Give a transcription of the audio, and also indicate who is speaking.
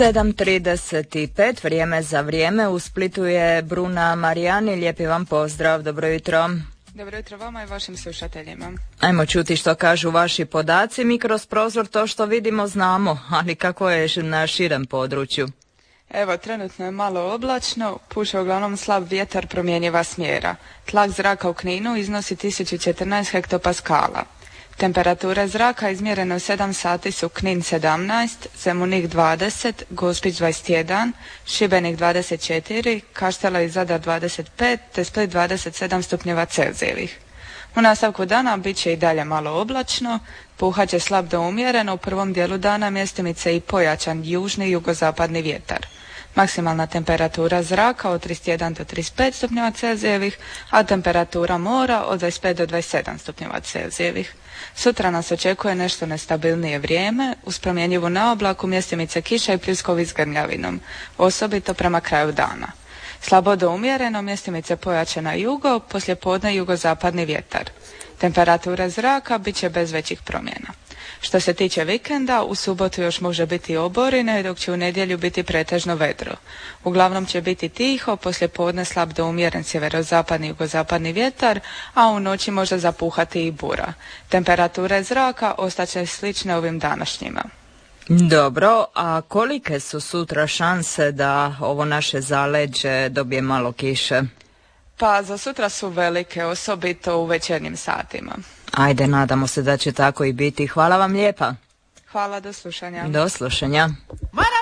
Speaker 1: 7:35, vrijeme za vrijeme. U Splitu je Bruna Marijani. Lijepi vam pozdrav, dobro jutro.
Speaker 2: Dobro jutro vama i vašim slušateljima.
Speaker 1: Ajmo čuti što kažu vaši podaci. Mi kroz prozor to što vidimo znamo, ali kako je na širem području?
Speaker 2: Evo, trenutno je malo oblačno, puše uglavnom slab vjetar promjenjiva smjera. Tlak zraka u Kninu iznosi 1014 hektopaskala. Temperature zraka izmjerene u 7 sati su Knin 17, Zemunik 20, Gospić 21, Šibenik 24, Kaštela i Zadar 25, te Split 27 stupnjeva Celzijevih. U nastavku dana bit će i dalje malo oblačno, puhat će slab do umjereno, u prvom dijelu dana mjestimice i pojačan južni i jugozapadni vjetar. Maksimalna temperatura zraka od 31 do 35 stupnjeva Celzijevih, a temperatura mora od 25 do 27 stupnjeva Celzijevih. Sutra nas očekuje nešto nestabilnije vrijeme, uz promjenjivu naoblaku, mjestimice kiša i pljuskovi s grmljavinom, osobito prema kraju dana. Slabo do umjereno, mjestimice pojače na jugo, poslijepodne jugozapadni vjetar. Temperatura zraka bit će bez većih promjena. Što se tiče vikenda, u subotu još može biti oborine, dok će u nedjelju biti pretežno vedro. Uglavnom će biti tiho, poslijepodne slab do umjeren sjeverozapadni i jugozapadni vjetar, a u noći može zapuhati i bura. Temperature zraka ostaće slične ovim današnjima.
Speaker 1: Dobro, a kolike su sutra šanse da ovo naše zaleđe dobije malo kiše?
Speaker 2: Pa za sutra su velike, osobito u večernjim satima.
Speaker 1: Ajde, nadamo se da će tako i biti. Hvala vam lijepa.
Speaker 2: Hvala, do slušanja.
Speaker 1: Do slušanja.